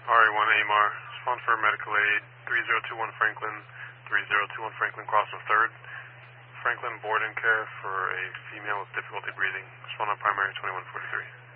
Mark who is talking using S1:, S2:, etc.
S1: RA1 AMR, respond for medical aid, 3021 Franklin, 3021 Franklin, crossing 3rd. Franklin, board and care for a female with difficulty breathing. Respond on primary 2143.